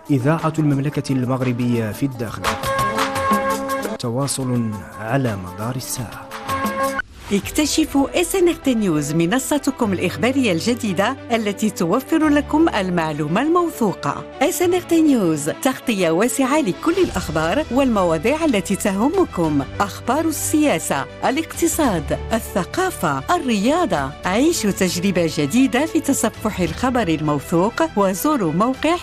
إذاعة المملكة المغربية في الداخل. تواصل على مدار الساعة. اكتشفوا SNRT نيوز، منصتكم الإخبارية الجديدة التي توفر لكم المعلومة الموثوقة. SNRT نيوز، تغطية واسعة لكل الأخبار والمواضيع التي تهمكم، أخبار السياسة، الاقتصاد، الثقافة، الرياضة. عيشوا تجربة جديدة في تصفح الخبر الموثوق وزوروا موقع